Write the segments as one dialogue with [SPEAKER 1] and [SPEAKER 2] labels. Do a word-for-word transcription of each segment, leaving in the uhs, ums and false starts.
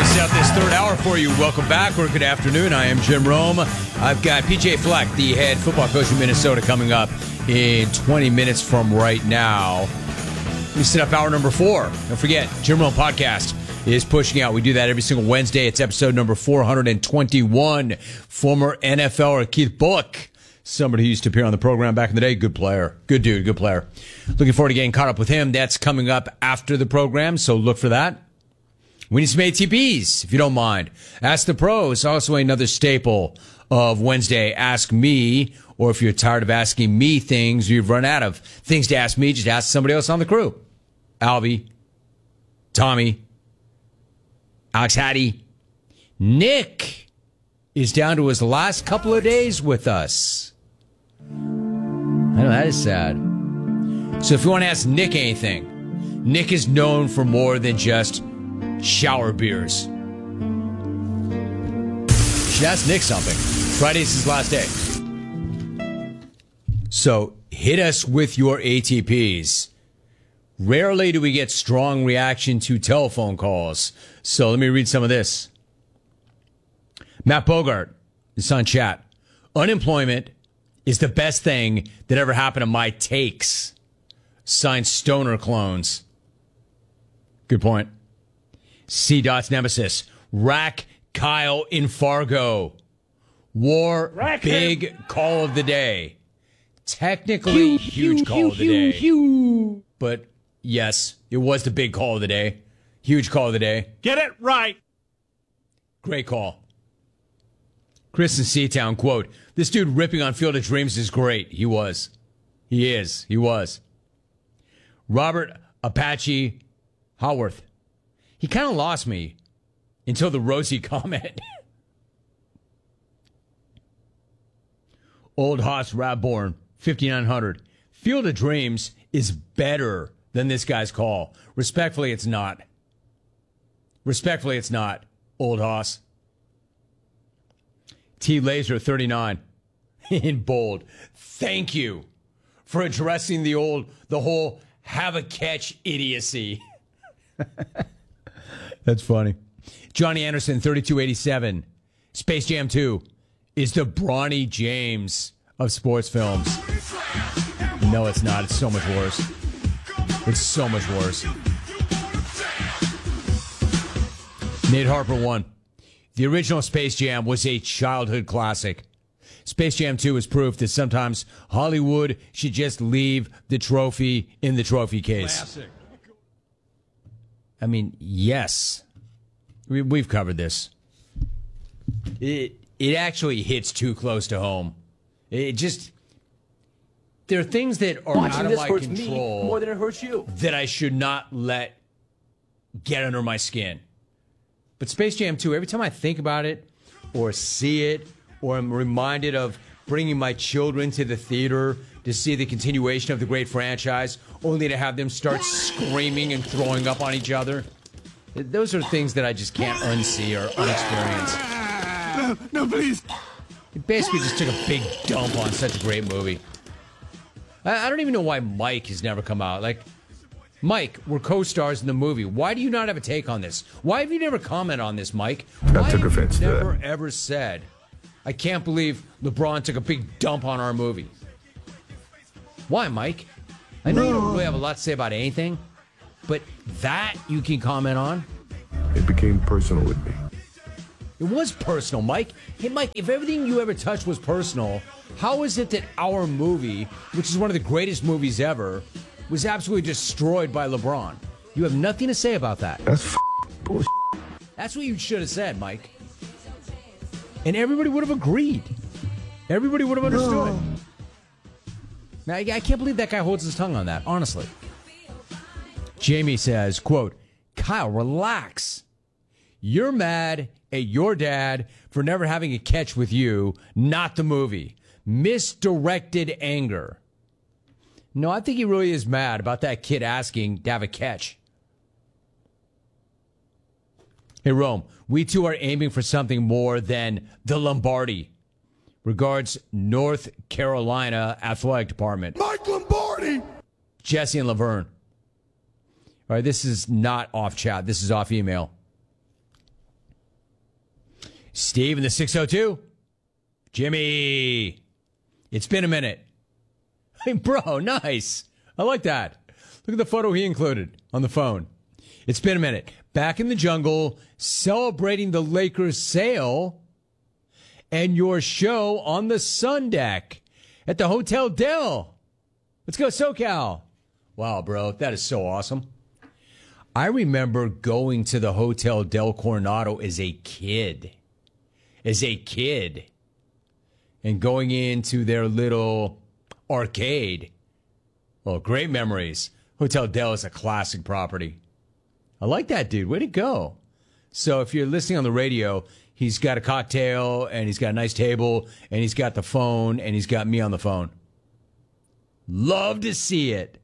[SPEAKER 1] Closing out this third hour for you. Welcome back, or good afternoon. I am Jim Rome. I've got P J Fleck, the head football coach in Minnesota, coming up in twenty minutes from right now. We set up hour number four. Don't forget, Jim Rome Podcast is pushing out. We do that every single Wednesday. It's episode number four hundred twenty-one. Former N F L er Keith Bulluck, somebody who used to appear on the program back in the day. Good player. Good dude. Good player. Looking forward to getting caught up with him. That's coming up after the program, so look for that. We need some A T Ps, if you don't mind. Ask the Pros, also another staple of Wednesday. Ask me, or if you're tired of asking me things, you've run out of things to ask me, just ask somebody else on the crew. Albie, Tommy, Alex Hattie. Nick is down to his last couple of days with us. I know, that is sad. So if you want to ask Nick anything, Nick is known for more than just shower beers. You should ask Nick something. Friday's his last day. So hit us with your A T Ps. Rarely do we get strong reaction to telephone calls. So let me read some of this. Matt Bogart is on chat. Unemployment is the best thing that ever happened to my takes. Signed Stoner Clones. Good point. C. Dot's Nemesis. Rack Kyle in Fargo. War Rack big him. Call of the day. Technically, Hugh, huge Hugh, call Hugh, of the Hugh, day. Hugh. But yes, it was the big call of the day. Huge call of the day.
[SPEAKER 2] Get it right.
[SPEAKER 1] Great call. Chris in Seatown, quote, "This dude ripping on Field of Dreams is great." He was. He is. He was. Robert Apache Howarth. He kind of lost me until the Rosie comment. Old Haas Radborn, fifty-nine hundred. Field of Dreams is better than this guy's call. Respectfully, it's not. Respectfully, it's not, Old Haas. T. Laser, thirty-nine. In bold. Thank you for addressing the old, the whole have a catch idiocy. That's funny. Johnny Anderson, thirty-two eighty-seven. Space Jam two is the Bronny James of sports films. No, it's not. It's so much worse. It's so much worse. Nate Harper won. The original Space Jam was a childhood classic. Space Jam two is proof that sometimes Hollywood should just leave the trophy in the trophy case. Classic. I mean, yes, we, we've covered this. It it actually hits too close to home. It just, there are things that are
[SPEAKER 3] Watching
[SPEAKER 1] out of
[SPEAKER 3] this
[SPEAKER 1] my
[SPEAKER 3] hurts
[SPEAKER 1] control
[SPEAKER 3] me more than it hurts you,
[SPEAKER 1] that I should not let get under my skin. But Space Jam two, every time I think about it or see it, or I'm reminded of bringing my children to the theater to see the continuation of the great franchise, only to have them start screaming and throwing up on each other. Those are things that I just can't unsee or unexperience.
[SPEAKER 2] No, no, please.
[SPEAKER 1] It basically just took a big dump on such a great movie. I, I don't even know why Mike has never come out. Like, Mike, we're co-stars in the movie. Why do you not have a take on this? Why have you never commented on this, Mike? Why
[SPEAKER 4] I took
[SPEAKER 1] have
[SPEAKER 4] offense
[SPEAKER 1] you
[SPEAKER 4] to
[SPEAKER 1] never
[SPEAKER 4] that.
[SPEAKER 1] ever said, I can't believe LeBron took a big dump on our movie? Why, Mike? I know you don't really have a lot to say about anything, but that you can comment on.
[SPEAKER 4] It became personal with me.
[SPEAKER 1] It was personal, Mike. Hey, Mike, if everything you ever touched was personal, how is it that our movie, which is one of the greatest movies ever, was absolutely destroyed by LeBron? You have nothing to say about that.
[SPEAKER 4] That's f- bullshit.
[SPEAKER 1] That's what you should have said, Mike. And everybody would have agreed. Everybody would have understood. No. Now, I can't believe that guy holds his tongue on that, honestly. Jamie says, quote, Kyle, relax. You're mad at your dad for never having a catch with you, not the movie. Misdirected anger. No, I think he really is mad about that kid asking to have a catch. Hey, Rome, we too are aiming for something more than the Lombardi. Regards, North Carolina Athletic Department.
[SPEAKER 2] Mike Lombardi!
[SPEAKER 1] Jesse and Laverne. All right, this is not off chat. This is off email. Steve in the six oh two. Jimmy. It's been a minute. Hey, bro, nice. I like that. Look at the photo he included on the phone. It's been a minute. Back in the jungle, celebrating the Lakers sale and your show on the Sun Deck at the Hotel Del. Let's go, SoCal. Wow, bro, that is so awesome. I remember going to the Hotel Del Coronado as a kid. As a kid. And going into their little arcade. Well, great memories. Hotel Del is a classic property. I like that, dude. Way to go. So if you're listening on the radio, he's got a cocktail, and he's got a nice table, and he's got the phone, and he's got me on the phone. Love to see it.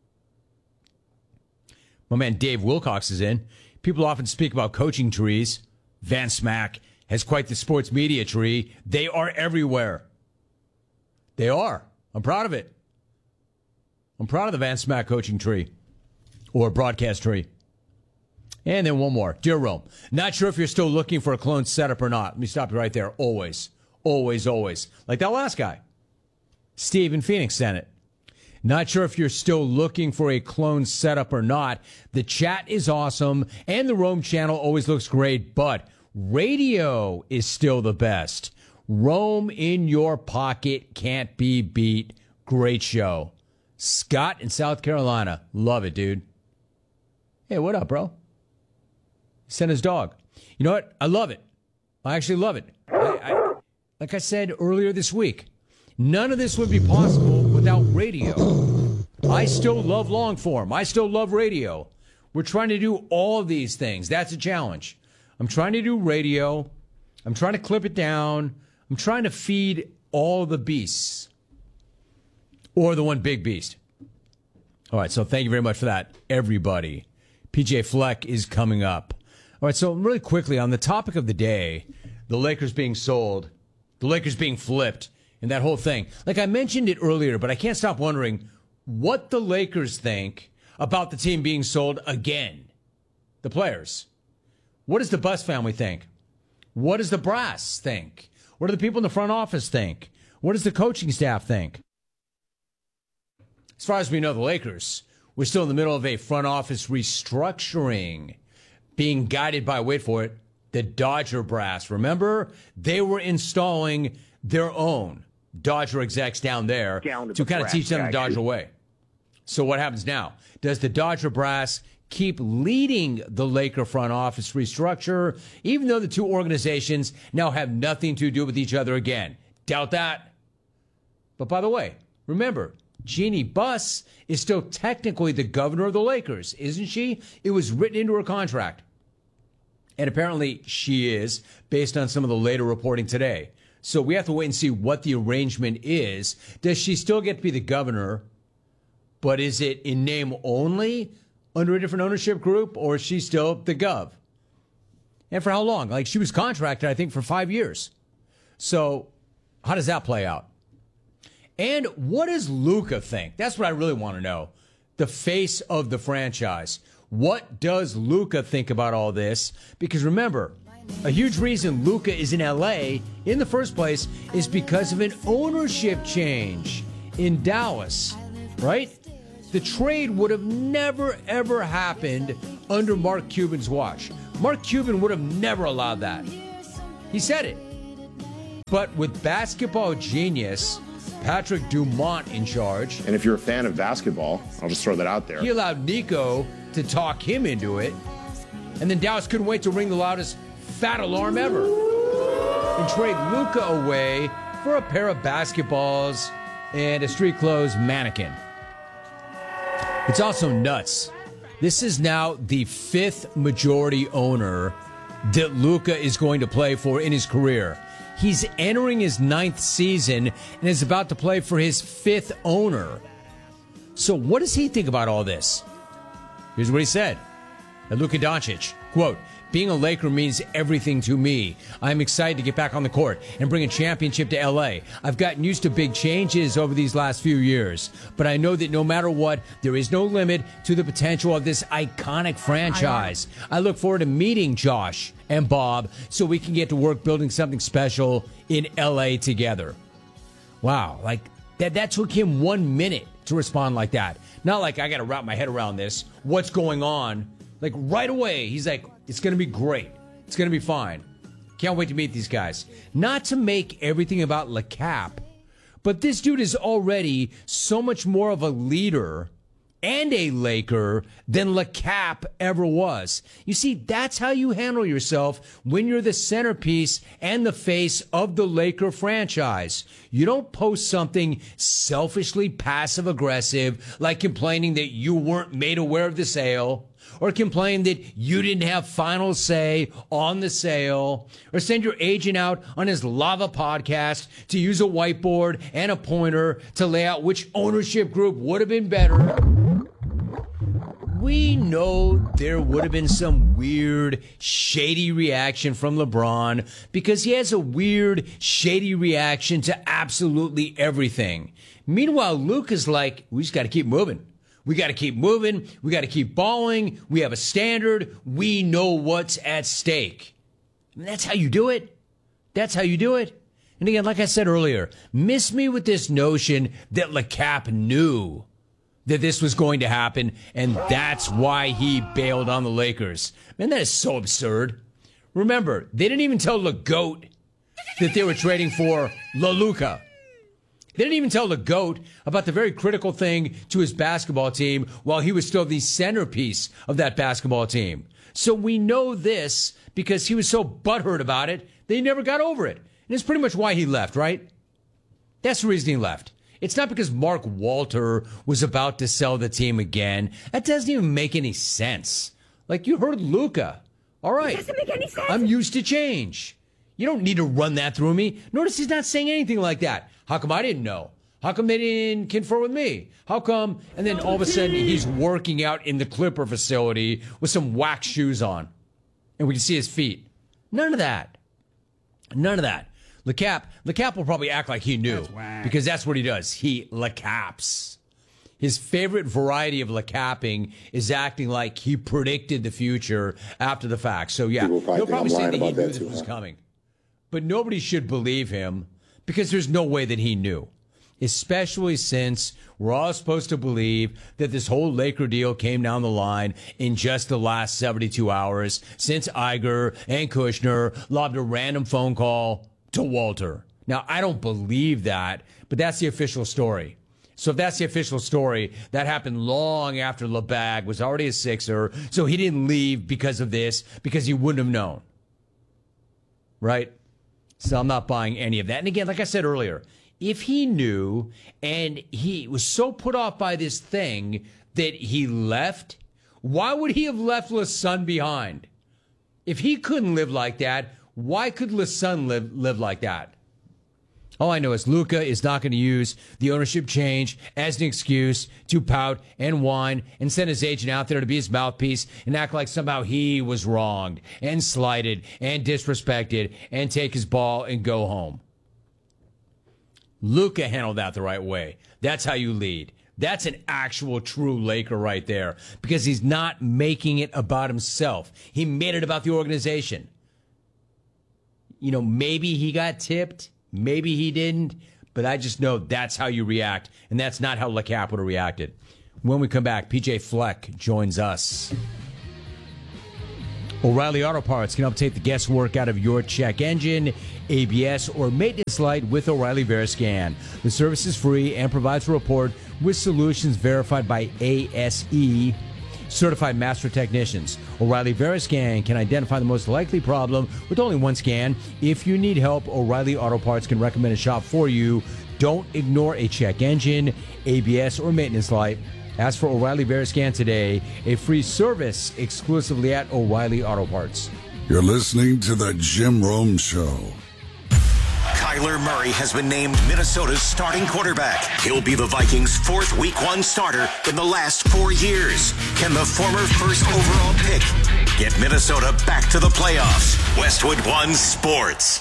[SPEAKER 1] My man Dave Wilcox is in. People often speak about coaching trees. Van Smack has quite the sports media tree. They are everywhere. They are. I'm proud of it. I'm proud of the Van Smack coaching tree or broadcast tree. And then one more. Dear Rome, not sure if you're still looking for a clone setup or not. Let me stop you right there. Always, always, always. Like that last guy. Steve in Phoenix sent it. Not sure if you're still looking for a clone setup or not. The chat is awesome, and the Rome channel always looks great, but radio is still the best. Rome in your pocket can't be beat. Great show. Scott in South Carolina. Love it, dude. Hey, what up, bro? Sent his dog. You know what? I love it. I actually love it. I, I, like I said earlier this week, none of this would be possible without radio. I still love long form. I still love radio. We're trying to do all of these things. That's a challenge. I'm trying to do radio. I'm trying to clip it down. I'm trying to feed all the beasts. Or the one big beast. All right, so thank you very much for that, everybody. P J Fleck is coming up. All right, so really quickly, on the topic of the day, the Lakers being sold, the Lakers being flipped, and that whole thing. Like I mentioned it earlier, but I can't stop wondering what the Lakers think about the team being sold again. The players. What does the Buss family think? What does the brass think? What do the people in the front office think? What does the coaching staff think? As far as we know, the Lakers, we're still in the middle of a front office restructuring, being guided by, wait for it, the Dodger brass. Remember, they were installing their own Dodger execs down there down to, to the kind of teach them the Dodger way. So what happens now? Does the Dodger brass keep leading the Laker front office restructure, even though the two organizations now have nothing to do with each other again? Doubt that. But by the way, remember, Jeannie Buss is still technically the governor of the Lakers, isn't she? It was written into her contract. And apparently she is, based on some of the later reporting today. So we have to wait and see what the arrangement is. Does she still get to be the governor, but is it in name only under a different ownership group, or is she still the gov? And for how long? Like, she was contracted, I think, for five years. So how does that play out? And what does Luka think? That's what I really want to know. The face of the franchise. What does Luka think about all this? Because remember, a huge reason Luka is in L A in the first place is because of an ownership change in Dallas, right? The trade would have never, ever happened under Mark Cuban's watch. Mark Cuban would have never allowed that. He said it. But with basketball genius Patrick Dumont in charge.
[SPEAKER 3] And if you're a fan of basketball, I'll just throw that out there.
[SPEAKER 1] He allowed Nico to talk him into it. And then Dallas couldn't wait to ring the loudest fat alarm ever and trade Luka away for a pair of basketballs and a street clothes mannequin. It's also nuts. This is now the fifth majority owner that Luka is going to play for in his career. He's entering his ninth season and is about to play for his fifth owner. So what does he think about all this? Here's what he said. Luka Doncic Quote, being a Laker means everything to me. I'm excited to get back on the court and bring a championship to L A. I've gotten used to big changes over these last few years, but I know that no matter what, there is no limit to the potential of this iconic franchise. I look forward to meeting Josh and Bob so we can get to work building something special in L A together. Wow, like that, that took him one minute to respond like that. Not like I got to wrap my head around this. What's going on? Like right away, he's like, it's going to be great. It's going to be fine. Can't wait to meet these guys. Not to make everything about LeCap, but this dude is already so much more of a leader and a Laker than LeCap ever was. You see, that's how you handle yourself when you're the centerpiece and the face of the Laker franchise. You don't post something selfishly passive-aggressive, like complaining that you weren't made aware of the sale, or complain that you didn't have final say on the sale, or send your agent out on his Lava podcast to use a whiteboard and a pointer to lay out which ownership group would have been better. We know there would have been some weird, shady reaction from LeBron because he has a weird, shady reaction to absolutely everything. Meanwhile, Luke is like, we just got to keep moving. We got to keep moving. We got to keep balling. We have a standard. We know what's at stake. I mean, that's how you do it. That's how you do it. And again, like I said earlier, miss me with this notion that LeCap knew that this was going to happen, and that's why he bailed on the Lakers. Man, that is so absurd. Remember, they didn't even tell LeGoat that they were trading for LaLuca. They didn't even tell the GOAT about the very critical thing to his basketball team while he was still the centerpiece of that basketball team. So we know this because he was so butthurt about it that he never got over it. And it's pretty much why he left, right? That's the reason he left. It's not because Mark Walter was about to sell the team again. That doesn't even make any sense. Like, you heard Luka. All right.
[SPEAKER 5] It doesn't make any sense.
[SPEAKER 1] I'm used to change. You don't need to run that through me. Notice he's not saying anything like that. How come I didn't know? How come they didn't confer with me? How come? And then all of a sudden he's working out in the Clipper facility with some wax shoes on. And we can see his feet. None of that. None of that. LeCap, LeCap will probably act like he knew. That's because that's what he does. He LeCaps. His favorite variety of LeCapping is acting like he predicted the future after the fact. So yeah,
[SPEAKER 6] probably
[SPEAKER 1] he'll probably say that he knew
[SPEAKER 6] that
[SPEAKER 1] this
[SPEAKER 6] too,
[SPEAKER 1] was
[SPEAKER 6] huh?
[SPEAKER 1] coming. But nobody should believe him because there's no way that he knew. Especially since we're all supposed to believe that this whole Laker deal came down the line in just the last seventy-two hours since Iger and Kushner lobbed a random phone call to Walter. Now, I don't believe that, but that's the official story. So if that's the official story, that happened long after LeBag was already a Sixer, so he didn't leave because of this, because he wouldn't have known. Right? So I'm not buying any of that. And again, like I said earlier, if he knew and he was so put off by this thing that he left, why would he have left LeSun behind? If he couldn't live like that, why could LeSun live, live like that? All I know is Luka is not going to use the ownership change as an excuse to pout and whine and send his agent out there to be his mouthpiece and act like somehow he was wronged and slighted and disrespected and take his ball and go home. Luka handled that the right way. That's how you lead. That's an actual true Laker right there because he's not making it about himself. He made it about the organization. You know, maybe he got tipped. Maybe he didn't, but I just know that's how you react, and that's not how LeCap would have reacted. When we come back, P J Fleck joins us. O'Reilly Auto Parts can help take the guesswork out of your check engine, A B S, or maintenance light with O'Reilly Veriscan. The service is free and provides a report with solutions verified by A S E, certified master technicians. O'Reilly Veriscan can identify the most likely problem with only one scan. If you need help, O'Reilly Auto Parts can recommend a shop for you. Don't ignore a check engine, A B S, or maintenance light. Ask for O'Reilly Veriscan today, a free service exclusively at O'Reilly Auto Parts.
[SPEAKER 7] You're listening to The Jim Rome Show.
[SPEAKER 8] Kyler Murray has been named Minnesota's starting quarterback. He'll be the Vikings' fourth Week One starter in the last four years. Can the former first overall pick get Minnesota back to the playoffs. Westwood One Sports.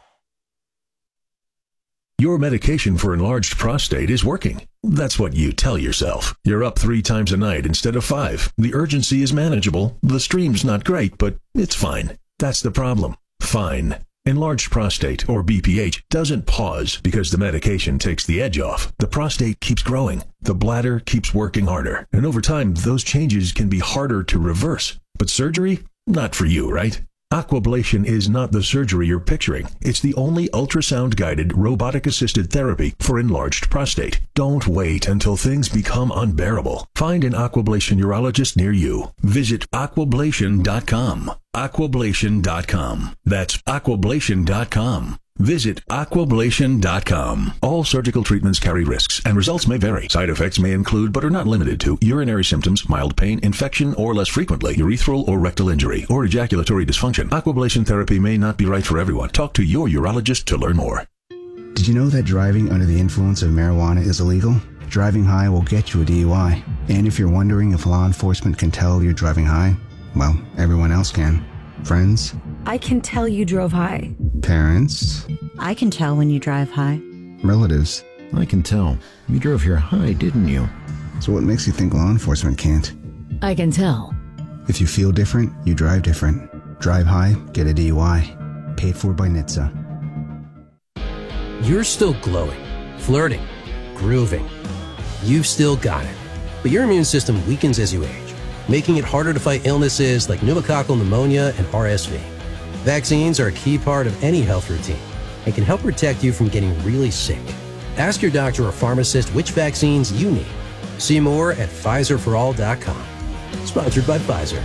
[SPEAKER 5] Your medication for enlarged prostate is working. That's what you tell yourself. You're up three times a night instead of five. The urgency is manageable. The stream's not great, but it's fine. That's the problem. Fine. Enlarged prostate, or B P H, doesn't pause because the medication takes the edge off. The prostate keeps growing. The bladder keeps working harder. And over time, those changes can be harder to reverse. But surgery? Not for you, right? Aquablation is not the surgery you're picturing. It's the only ultrasound-guided, robotic-assisted therapy for enlarged prostate. Don't wait until things become unbearable. Find an Aquablation urologist near you. Visit aquablation dot com. aquablation dot com. That's aquablation dot com. Visit aquablation dot com. All surgical treatments carry risks, and results may vary. Side effects may include, but are not limited to, urinary symptoms, mild pain, infection, or less frequently, urethral or rectal injury, or ejaculatory dysfunction. Aquablation therapy may not be right for everyone. Talk to your urologist to learn more.
[SPEAKER 6] Did you know that driving under the influence of marijuana is illegal? Driving high will get you a D U I. And if you're wondering if law enforcement can tell you're driving high, well, everyone else can. Friends?
[SPEAKER 9] I can tell you drove high.
[SPEAKER 6] Parents?
[SPEAKER 9] I can tell when you drive high.
[SPEAKER 6] Relatives?
[SPEAKER 10] I can tell. You drove here high, didn't you?
[SPEAKER 6] So what makes you think law enforcement can't?
[SPEAKER 9] I can tell.
[SPEAKER 6] If you feel different, you drive different. Drive high, get a D U I. Paid for by N H T S A.
[SPEAKER 11] You're still glowing, flirting, grooving. You've still got it. But your immune system weakens as you age, making it harder to fight illnesses like pneumococcal pneumonia and R S V. Vaccines are a key part of any health routine and can help protect you from getting really sick. Ask your doctor or pharmacist which vaccines you need. See more at Pfizer for all dot com. Sponsored by Pfizer.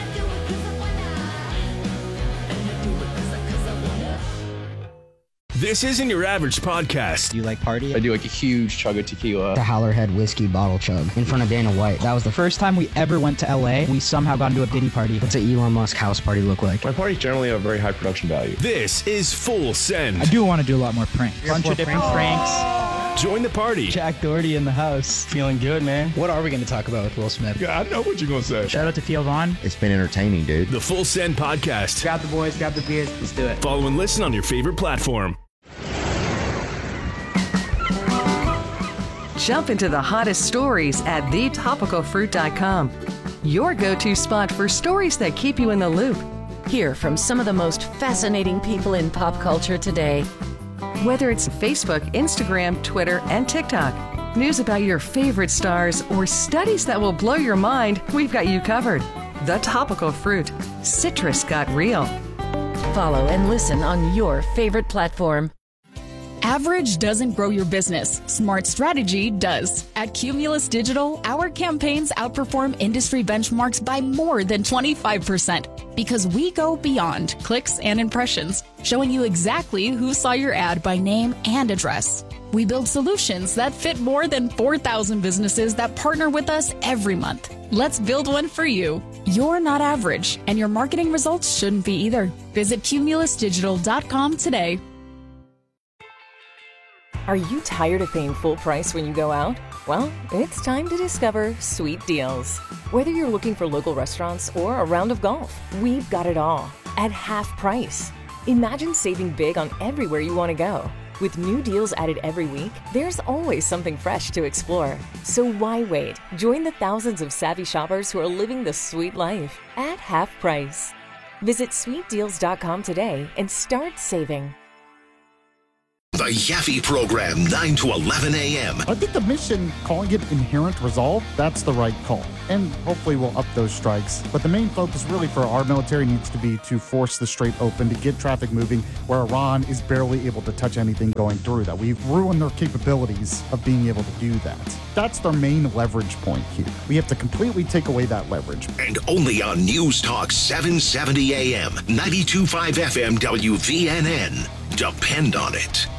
[SPEAKER 2] This isn't your average podcast.
[SPEAKER 12] Do you like party?
[SPEAKER 13] I do like a huge chug of tequila.
[SPEAKER 12] The Howlerhead whiskey bottle chug in front of Dana White. That was the first time we ever went to L A. We somehow got into a Diddy party. What's an Elon Musk house party look like?
[SPEAKER 3] My parties generally have very high production value.
[SPEAKER 2] This is Full Send.
[SPEAKER 14] I do want to do a lot more pranks. A bunch of different pranks. pranks.
[SPEAKER 2] Join the party.
[SPEAKER 14] Jack Doherty in the house.
[SPEAKER 12] Feeling good, man. What are we going to talk about with Will Smith?
[SPEAKER 3] Yeah, I know what you're going to say.
[SPEAKER 14] Shout out to Theo Vaughn.
[SPEAKER 10] It's been entertaining, dude.
[SPEAKER 2] The Full Send podcast.
[SPEAKER 14] Grab the boys, grab the beers. Let's do it.
[SPEAKER 2] Follow and listen on your favorite platform.
[SPEAKER 15] Jump into the hottest stories at the topical fruit dot com. Your go-to spot for stories that keep you in the loop. Hear from some of the most fascinating people in pop culture today. Whether it's Facebook, Instagram, Twitter, and TikTok, news about your favorite stars, or studies that will blow your mind, we've got you covered. The Topical Fruit. Citrus got real. Follow and listen on your favorite platform.
[SPEAKER 16] Average doesn't grow your business. Smart strategy does. At Cumulus Digital, our campaigns outperform industry benchmarks by more than twenty-five percent because we go beyond clicks and impressions, showing you exactly who saw your ad by name and address. We build solutions that fit more than four thousand businesses that partner with us every month. Let's build one for you. You're not average, and your marketing results shouldn't be either. Visit cumulus digital dot com today.
[SPEAKER 17] Are you tired of paying full price when you go out? Well, it's time to discover Sweet Deals. Whether you're looking for local restaurants or a round of golf, we've got it all at half price. Imagine saving big on everywhere you want to go. With new deals added every week, there's always something fresh to explore. So why wait? Join the thousands of savvy shoppers who are living the sweet life at half price. Visit sweet deals dot com today and start saving.
[SPEAKER 8] The Yaffe Program, nine to eleven a.m.
[SPEAKER 18] I think the mission, calling it Inherent Resolve, that's the right call. And hopefully we'll up those strikes. But the main focus really for our military needs to be to force the Strait open, to get traffic moving, where Iran is barely able to touch anything going through that. We've ruined their capabilities of being able to do that. That's their main leverage point here. We have to completely take away that leverage.
[SPEAKER 8] And only on News Talk seven seventy a.m., ninety-two point five F M W V N N. Depend on it.